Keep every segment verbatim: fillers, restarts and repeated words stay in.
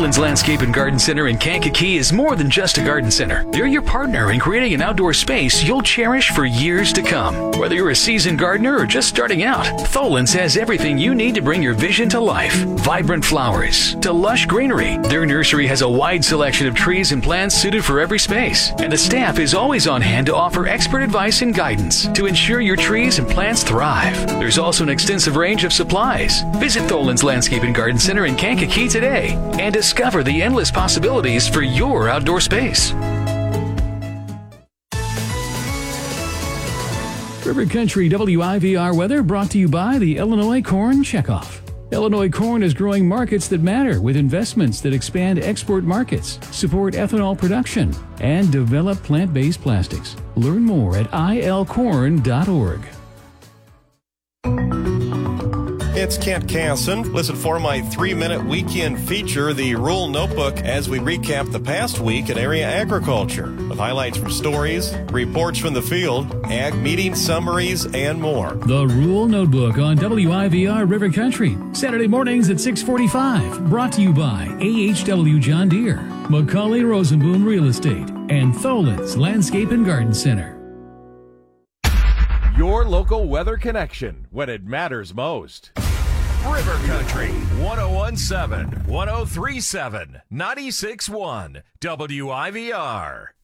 Tholen's Landscape and Garden Center in Kankakee is more than just a garden center. They're your partner in creating an outdoor space you'll cherish for years to come. Whether you're a seasoned gardener or just starting out, Tholen's has everything you need to bring your vision to life. Vibrant flowers to lush greenery. Their nursery has a wide selection of trees and plants suited for every space. And the staff is always on hand to offer expert advice and guidance to ensure your trees and plants thrive. There's also an extensive range of supplies. Visit Tholen's Landscape and Garden Center in Kankakee today and discover the endless possibilities for your outdoor space. River Country W I V R weather brought to you by the Illinois Corn Checkoff. Illinois corn is growing markets that matter with investments that expand export markets, support ethanol production, and develop plant-based plastics. Learn more at I L corn dot org. It's Kent Casson. Listen for my three-minute weekend feature, The Rural Notebook, as we recap the past week in area agriculture, with highlights from stories, reports from the field, ag meeting summaries, and more. The Rural Notebook on W I V R River Country, Saturday mornings at six forty-five. Brought to you by A H W John Deere, Macaulay Rosenboom Real Estate, and Tholen's Landscape and Garden Center. Your local weather connection when it matters most. River Country, one oh one point seven, one oh three point seven, ninety-six point one, W I V R.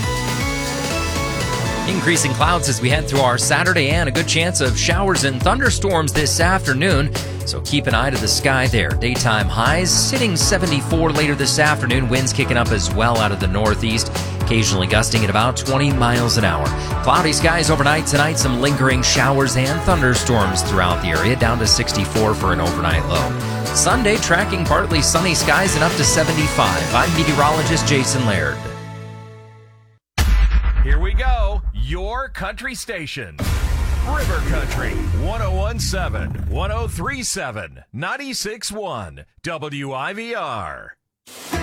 Increasing clouds as we head through our Saturday and a good chance of showers and thunderstorms this afternoon. So keep an eye to the sky there. Daytime highs sitting seventy-four later this afternoon. Winds kicking up as well out of the northeast, occasionally gusting at about twenty miles an hour. Cloudy skies overnight tonight. Some lingering showers and thunderstorms throughout the area, down to sixty-four for an overnight low. Sunday tracking partly sunny skies and up to seventy-five. I'm meteorologist Jason Laird. Here we go. Your country station. River Country, one oh one point seven, one oh three point seven, ninety-six point one, W I V R.